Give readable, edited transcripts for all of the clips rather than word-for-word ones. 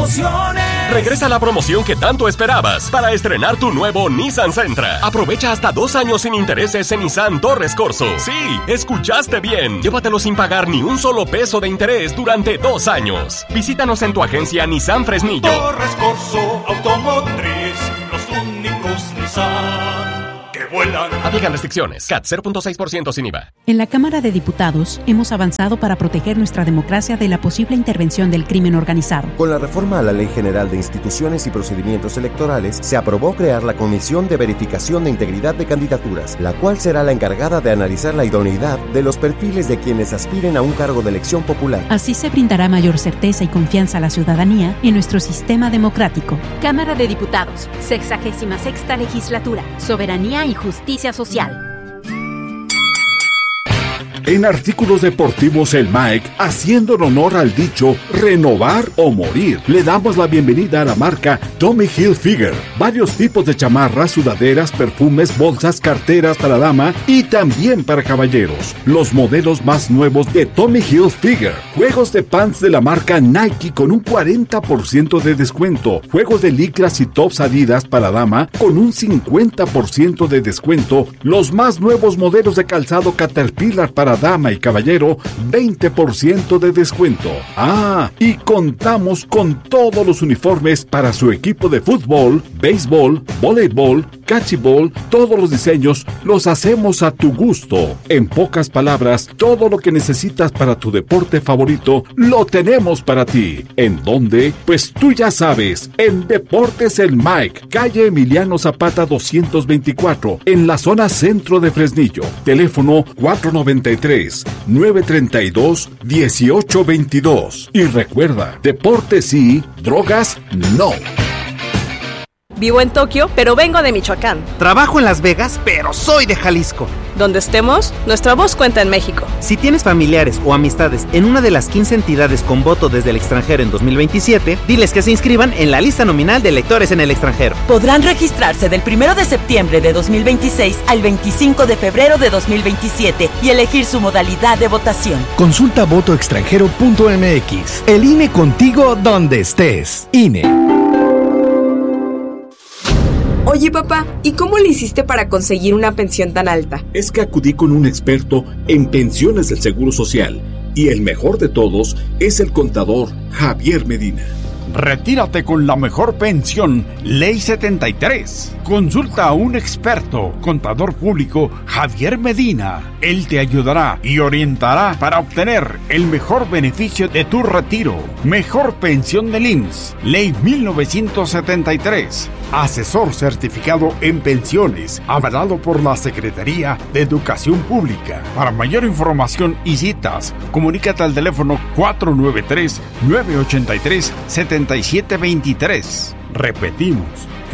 promociones. Regresa la promoción que tanto esperabas para estrenar tu nuevo Nissan Sentra. Aprovecha hasta 2 años sin intereses en Nissan Torres Corso. Sí, escuchaste bien. Llévatelo sin pagar ni un solo peso de interés durante 2 años. Visítanos en tu agencia Nissan Fresnillo. Torres Corso Automotriz, los únicos Nissan que vuelan. Aplican restricciones. CAT 0.6% sin IVA. En la Cámara de Diputados hemos avanzado para proteger nuestra democracia de la posible intervención del crimen organizado. Con la reforma a la Ley General de Instituciones y Procedimientos Electorales, se aprobó crear la Comisión de Verificación de Integridad de Candidaturas, la cual será la encargada de analizar la idoneidad de los perfiles de quienes aspiren a un cargo de elección popular. Así se brindará mayor certeza y confianza a la ciudadanía en nuestro sistema democrático. Cámara de Diputados, 66ª Legislatura, Soberanía y Justicia Social. En Artículos Deportivos El Mike, haciendo honor al dicho renovar o morir, le damos la bienvenida a la marca Tommy Hilfiger. Varios tipos de chamarras, sudaderas, perfumes, bolsas, carteras para dama y también para caballeros. Los modelos más nuevos de Tommy Hilfiger. Juegos de pants de la marca Nike con un 40% de descuento. Juegos de licras y tops Adidas para dama con un 50% de descuento. Los más nuevos modelos de calzado Caterpillar para dama y caballero, 20% de descuento. Y contamos con todos los uniformes para su equipo de fútbol, béisbol, voleibol, cachibol. Todos los diseños los hacemos a tu gusto. En pocas palabras, todo lo que necesitas para tu deporte favorito lo tenemos para ti. ¿En dónde? Pues tú ya sabes, en Deportes El Mike, calle Emiliano Zapata 224, en la zona centro de Fresnillo. Teléfono 493-932-1822. Y recuerda, deporte sí, drogas no. Vivo en Tokio, pero vengo de Michoacán. Trabajo en Las Vegas, pero soy de Jalisco. Donde estemos, nuestra voz cuenta en México. Si tienes familiares o amistades en una de las 15 entidades con voto desde el extranjero en 2027, diles que se inscriban en la lista nominal de electores en el extranjero. Podrán registrarse del 1 de septiembre de 2026 al 25 de febrero de 2027 y elegir su modalidad de votación. Consulta votoextranjero.mx. El INE contigo donde estés. INE. Oye, papá, ¿y cómo le hiciste para conseguir una pensión tan alta? Es que acudí con un experto en pensiones del Seguro Social y el mejor de todos es el contador Javier Medina. Retírate con la mejor pensión, Ley 73. Consulta a un experto, contador público Javier Medina. Él te ayudará y orientará para obtener el mejor beneficio de tu retiro. Mejor pensión del IMSS, Ley 1973. Asesor certificado en pensiones, avalado por la Secretaría de Educación Pública. Para mayor información y citas, comunícate al teléfono 493-983-7723. Repetimos,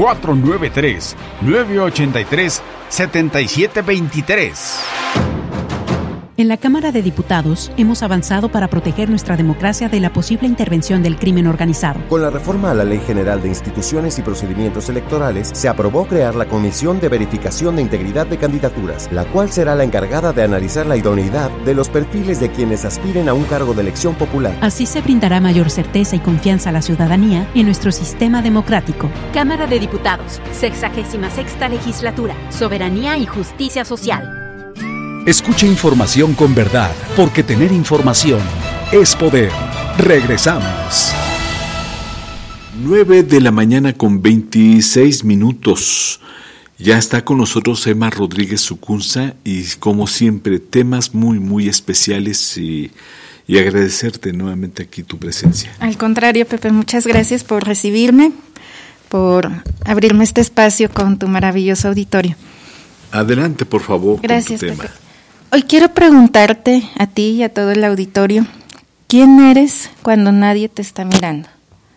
493-983-7723. En la Cámara de Diputados hemos avanzado para proteger nuestra democracia de la posible intervención del crimen organizado. Con la reforma a la Ley General de Instituciones y Procedimientos Electorales, se aprobó crear la Comisión de Verificación de Integridad de Candidaturas, la cual será la encargada de analizar la idoneidad de los perfiles de quienes aspiren a un cargo de elección popular. Así se brindará mayor certeza y confianza a la ciudadanía en nuestro sistema democrático. Cámara de Diputados, 66ª Legislatura, Soberanía y Justicia Social. Escucha información con verdad, porque tener información es poder. Regresamos. 9 de la mañana con 26 minutos. Ya está con nosotros Emma Rodríguez Sucunza y como siempre temas muy muy especiales y agradecerte nuevamente aquí tu presencia. Al contrario, Pepe, muchas gracias por recibirme, por abrirme este espacio con tu maravilloso auditorio. Adelante, por favor. Gracias, con tu tema. Pepe. Hoy quiero preguntarte a ti y a todo el auditorio, ¿quién eres cuando nadie te está mirando?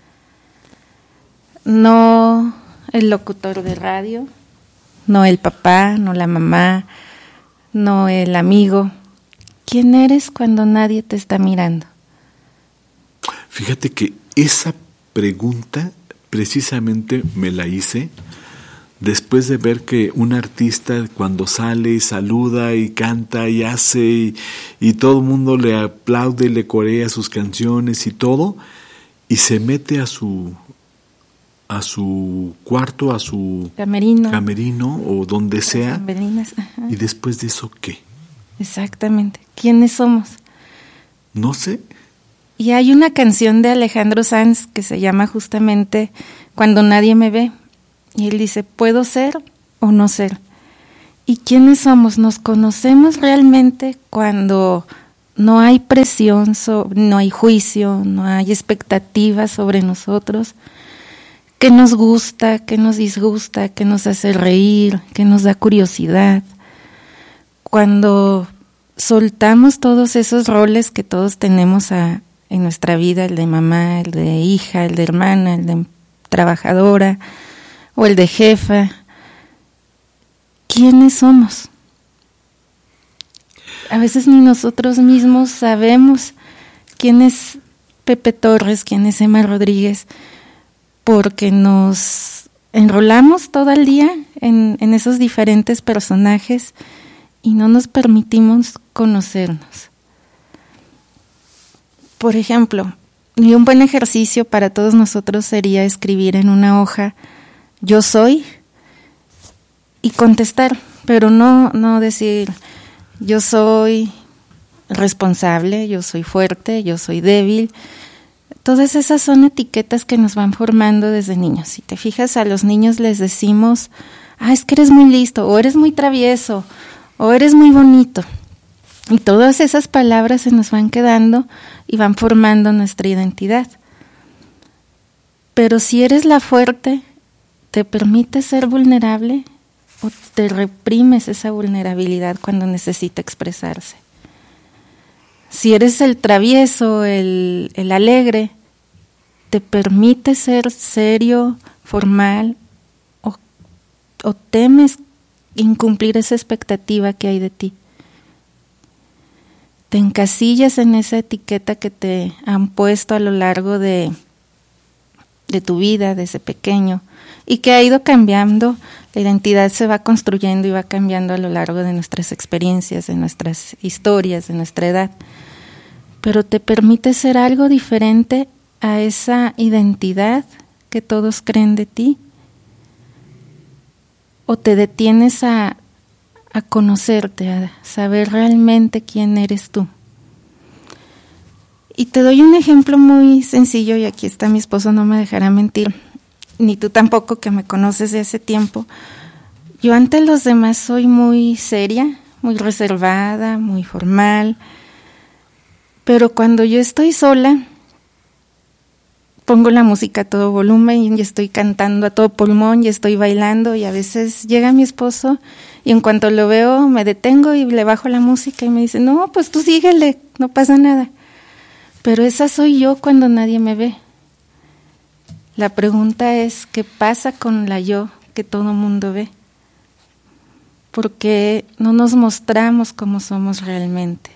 No el locutor de radio, no el papá, no la mamá, no el amigo. ¿Quién eres cuando nadie te está mirando? Fíjate que esa pregunta precisamente me la hice después de ver que un artista cuando sale y saluda y canta y hace y todo el mundo le aplaude y le corea sus canciones y todo, y se mete a su cuarto, a su camerino o donde sea. ¿Y después de eso qué? Exactamente. ¿Quiénes somos? No sé. Y hay una canción de Alejandro Sanz que se llama justamente Cuando nadie me ve. Y él dice, ¿puedo ser o no ser? ¿Y quiénes somos? Nos conocemos realmente cuando no hay presión, no hay juicio, no hay expectativas sobre nosotros. ¿Qué nos gusta? ¿Qué nos disgusta? ¿Qué nos hace reír? ¿Qué nos da curiosidad? Cuando soltamos todos esos roles que todos tenemos en nuestra vida, el de mamá, el de hija, el de hermana, el de trabajadora o el de jefa, ¿quiénes somos? A veces ni nosotros mismos sabemos quién es Pepe Torres, quién es Emma Rodríguez, porque nos enrolamos todo el día en esos diferentes personajes y no nos permitimos conocernos. Por ejemplo, y un buen ejercicio para todos nosotros sería escribir en una hoja yo soy y contestar, pero no decir yo soy responsable, yo soy fuerte, yo soy débil. Todas esas son etiquetas que nos van formando desde niños. Si te fijas, a los niños les decimos, es que eres muy listo, o eres muy travieso, o eres muy bonito. Y todas esas palabras se nos van quedando y van formando nuestra identidad. Pero si eres la fuerte, ¿te permites ser vulnerable o te reprimes esa vulnerabilidad cuando necesita expresarse? Si eres el travieso, el alegre, ¿te permites ser serio, formal o temes incumplir esa expectativa que hay de ti? Te encasillas en esa etiqueta que te han puesto a lo largo de tu vida desde pequeño y que ha ido cambiando. La identidad se va construyendo y va cambiando a lo largo de nuestras experiencias, de nuestras historias, de nuestra edad. Pero te permite ser algo diferente a esa identidad que todos creen de ti. O te detienes a conocerte, a saber realmente quién eres tú. Y te doy un ejemplo muy sencillo, y aquí está mi esposo, no me dejará mentir, ni tú tampoco, que me conoces de hace tiempo. Yo ante los demás soy muy seria, muy reservada, muy formal, pero cuando yo estoy sola, pongo la música a todo volumen y estoy cantando a todo pulmón y estoy bailando, y a veces llega mi esposo y en cuanto lo veo me detengo y le bajo la música y me dice, no, pues tú síguele, no pasa nada. Pero esa soy yo cuando nadie me ve. La pregunta es, ¿qué pasa con la yo que todo mundo ve? Porque no nos mostramos como somos realmente.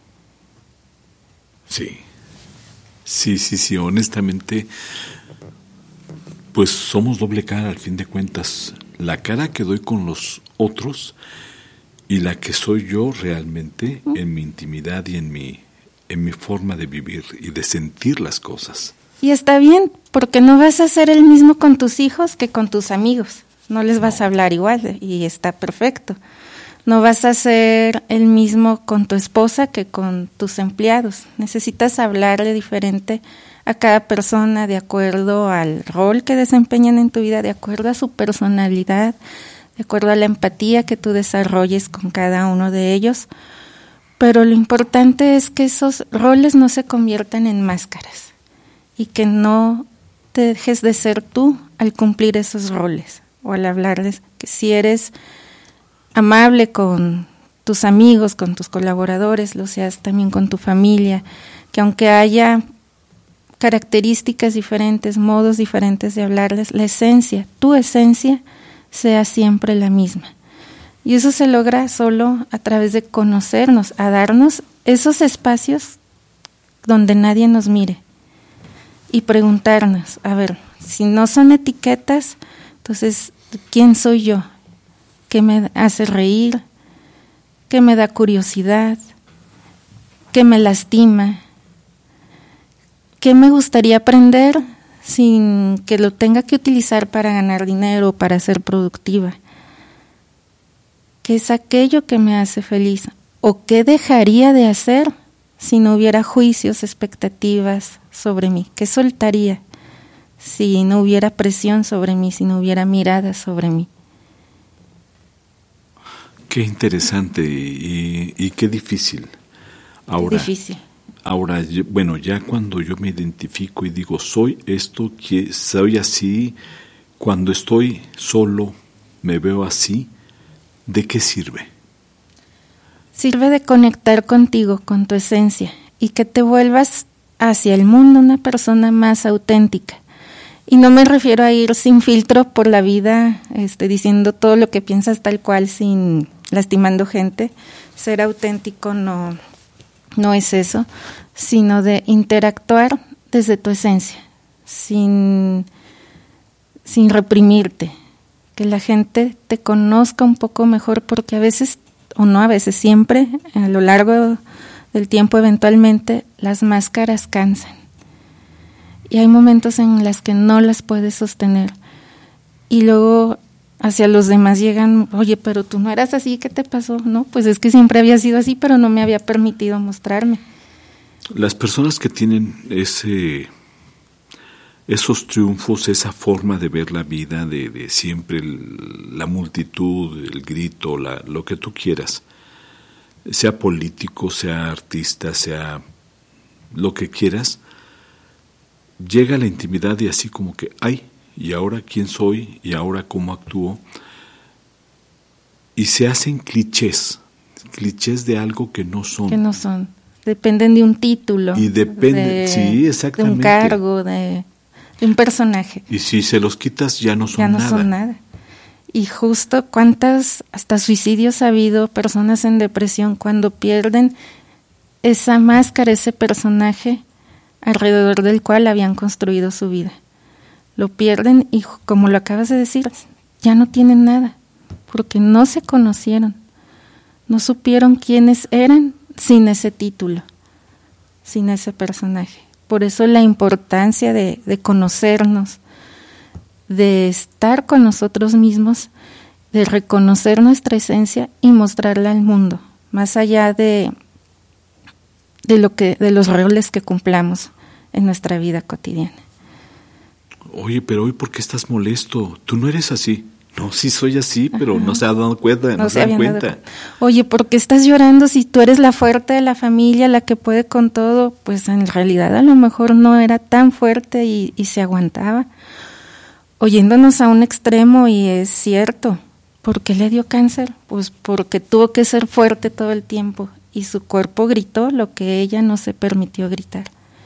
Sí, honestamente, pues somos doble cara al fin de cuentas. La cara que doy con los otros y la que soy yo realmente en mi intimidad y en mi forma de vivir y de sentir las cosas. Y está bien, porque no vas a ser el mismo con tus hijos que con tus amigos. No les vas a hablar igual y está perfecto. No vas a ser el mismo con tu esposa que con tus empleados. Necesitas hablarle diferente a cada persona de acuerdo al rol que desempeñan en tu vida, de acuerdo a su personalidad, de acuerdo a la empatía que tú desarrolles con cada uno de ellos. Pero lo importante es que esos roles no se conviertan en máscaras y que no te dejes de ser tú al cumplir esos roles o al hablarles, que si eres amable con tus amigos, con tus colaboradores, lo seas también con tu familia, que aunque haya características diferentes, modos diferentes de hablarles, la esencia, tu esencia, sea siempre la misma. Y eso se logra solo a través de conocernos, a darnos esos espacios donde nadie nos mire y preguntarnos, a ver, si no son etiquetas, entonces, ¿quién soy yo? ¿Qué me hace reír? ¿Qué me da curiosidad? ¿Qué me lastima? qué me gustaría aprender sin que lo tenga que utilizar para ganar dinero o para ser productiva. ¿Qué es aquello que me hace feliz? ¿O qué dejaría de hacer si no hubiera juicios, expectativas sobre mí? ¿Qué soltaría si no hubiera presión sobre mí, si no hubiera miradas sobre mí? Qué interesante y qué difícil. Ahora, difícil. Ahora, bueno, ya cuando yo me identifico y digo, soy esto, que soy así, cuando estoy solo, me veo así, ¿de qué sirve? Sirve de conectar contigo, con tu esencia, y que te vuelvas hacia el mundo una persona más auténtica. Y no me refiero a ir sin filtro por la vida, diciendo todo lo que piensas tal cual, sin lastimando gente. Ser auténtico no es eso, sino de interactuar desde tu esencia, sin reprimirte, que la gente te conozca un poco mejor, porque a veces, o no a veces, siempre, a lo largo del tiempo eventualmente, las máscaras cansan. Y hay momentos en los que no las puedes sostener. Y luego hacia los demás llegan, oye, pero tú no eras así, ¿qué te pasó? No, pues es que siempre había sido así, pero no me había permitido mostrarme. Las personas que tienen esos triunfos, esa forma de ver la vida, de siempre la multitud, el grito, lo que tú quieras, sea político, sea artista, sea lo que quieras, llega a la intimidad y así como que, ay, ¿y ahora quién soy? ¿Y ahora cómo actúo? Y se hacen clichés de algo que no son. Que no son. Dependen de un título. Y depende, sí, exactamente. De un cargo, de un personaje. Y si se los quitas ya no son nada. Ya no son nada. Y justo cuántas, hasta suicidios ha habido, personas en depresión, cuando pierden esa máscara, ese personaje alrededor del cual habían construido su vida. Lo pierden y, como lo acabas de decir, ya no tienen nada, porque no se conocieron, no supieron quiénes eran sin ese título, sin ese personaje. Por eso la importancia de conocernos, de estar con nosotros mismos, de reconocer nuestra esencia y mostrarla al mundo, más allá de los roles que cumplamos en nuestra vida cotidiana. Oye, pero hoy ¿por qué estás molesto? Tú no eres así. No, sí soy así, pero no se ha dado cuenta, no se dan cuenta. Oye, ¿por qué estás llorando si tú eres la fuerte de la familia, la que puede con todo? Pues en realidad a lo mejor no era tan fuerte y se aguantaba. Oyéndonos a un extremo, y es cierto. ¿Por qué le dio cáncer? Pues porque tuvo que ser fuerte todo el tiempo y su cuerpo gritó lo que ella no se permitió gritar.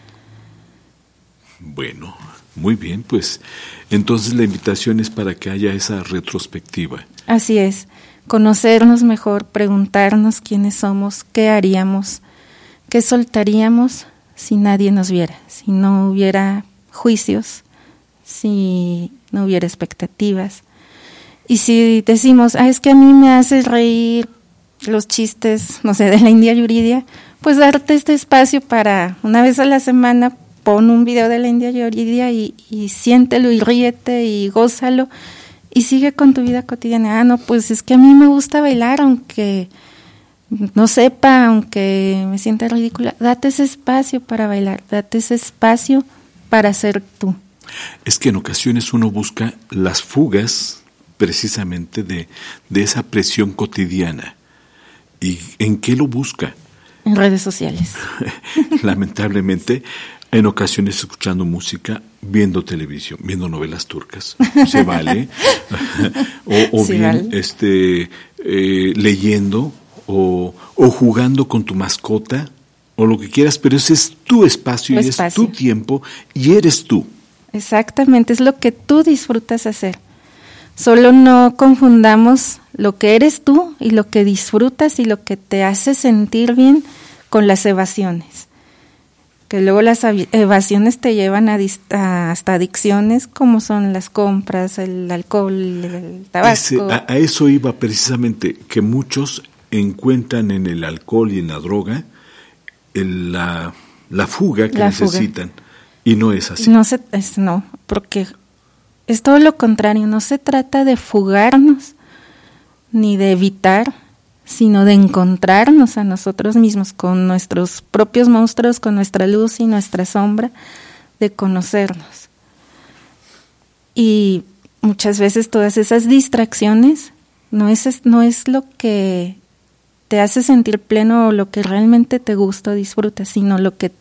Bueno, muy bien, pues entonces la invitación es para que haya esa retrospectiva. Así es, conocernos mejor, preguntarnos quiénes somos, qué haríamos, qué soltaríamos si nadie nos viera, si no hubiera juicios, si no hubiera expectativas. Y si decimos, es que a mí me hace reír los chistes, no sé, de la India Yuridia, pues darte este espacio para una vez a la semana pon un video de la India Yuridia y siéntelo y ríete y gózalo y sigue con tu vida cotidiana. No, pues es que a mí me gusta bailar, aunque no sepa, aunque me sienta ridícula. Date ese espacio para bailar, date ese espacio para ser tú. Es que en ocasiones uno busca las fugas precisamente de esa presión cotidiana. ¿Y en qué lo busca? En redes sociales. Lamentablemente, en ocasiones escuchando música, viendo televisión, viendo novelas turcas, se vale, o sí, bien vale. Leyendo o jugando con tu mascota o lo que quieras, pero ese es tu espacio y es tu tiempo y eres tú. Exactamente, es lo que tú disfrutas hacer. Solo no confundamos lo que eres tú y lo que disfrutas y lo que te hace sentir bien con las evasiones. Que luego las evasiones te llevan hasta adicciones, como son las compras, el alcohol, el tabaco. A eso iba precisamente, que muchos encuentran en el alcohol y en la droga la fuga que necesitan. Y no es así. No, porque es todo lo contrario. No se trata de fugarnos ni de evitar, sino de encontrarnos a nosotros mismos con nuestros propios monstruos, con nuestra luz y nuestra sombra, de conocernos. Y muchas veces todas esas distracciones no es lo que te hace sentir pleno o lo que realmente te gusta o disfrutas, sino lo que